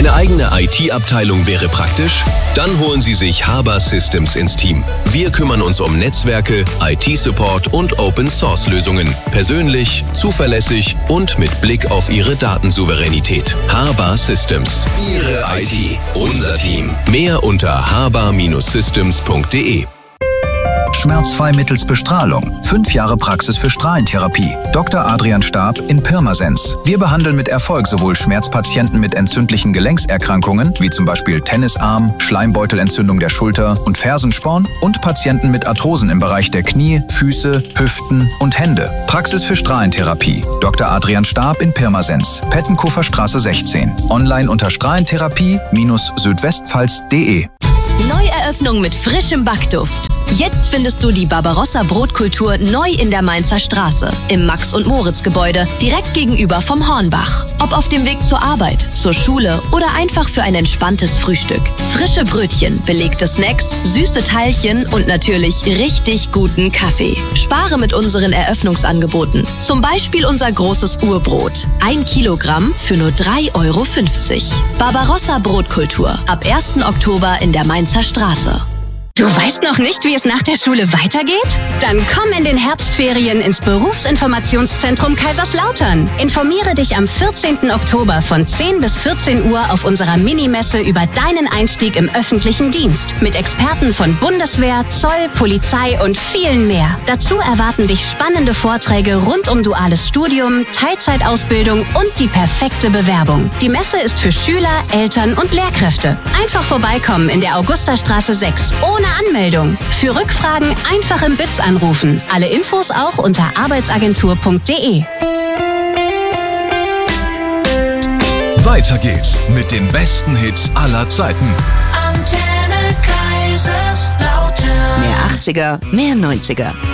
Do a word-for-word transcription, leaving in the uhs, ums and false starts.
Eine eigene I T-Abteilung wäre praktisch? Dann holen Sie sich Haber Systems ins Team. Wir kümmern uns um Netzwerke, I T-Support und Open-Source-Lösungen. Persönlich, zuverlässig und mit Blick auf Ihre Datensouveränität. Haber Systems. Ihre I T. Unser Team. Mehr unter haber Systems punkt de. Schmerzfrei mittels Bestrahlung. Fünf Jahre Praxis für Strahlentherapie. Doktor Adrian Stab in Pirmasens. Wir behandeln mit Erfolg sowohl Schmerzpatienten mit entzündlichen Gelenkserkrankungen, wie zum Beispiel Tennisarm, Schleimbeutelentzündung der Schulter und Fersensporn, und Patienten mit Arthrosen im Bereich der Knie, Füße, Hüften und Hände. Praxis für Strahlentherapie. Doktor Adrian Stab in Pirmasens. Pettenkofer Straße sechzehn. Online unter strahlentherapie Südwestpfalz punkt de. Neueröffnung mit frischem Backduft. Jetzt findest du die Barbarossa Brotkultur neu in der Mainzer Straße, im Max-und-Moritz-Gebäude, direkt gegenüber vom Hornbach. Ob auf dem Weg zur Arbeit, zur Schule oder einfach für ein entspanntes Frühstück. Frische Brötchen, belegte Snacks, süße Teilchen und natürlich richtig guten Kaffee. Spare mit unseren Eröffnungsangeboten. Zum Beispiel unser großes Urbrot. Ein Kilogramm für nur drei Euro fünfzig. Barbarossa Brotkultur. Ab ersten Oktober in der Mainzer Straße. Du weißt noch nicht, wie es nach der Schule weitergeht? Dann komm in den Herbstferien ins Berufsinformationszentrum Kaiserslautern. Informiere dich am vierzehnten Oktober von zehn bis vierzehn Uhr auf unserer Minimesse über deinen Einstieg im öffentlichen Dienst. Mit Experten von Bundeswehr, Zoll, Polizei und vielen mehr. Dazu erwarten dich spannende Vorträge rund um duales Studium, Teilzeitausbildung und die perfekte Bewerbung. Die Messe ist für Schüler, Eltern und Lehrkräfte. Einfach vorbeikommen in der Augustastraße sechs, ohne Anmeldung. Für Rückfragen einfach im B I Z anrufen. Alle Infos auch unter arbeitsagentur punkt de. Weiter geht's mit den besten Hits aller Zeiten. Antenne Kaiserslautern. Mehr achtziger, mehr neunziger.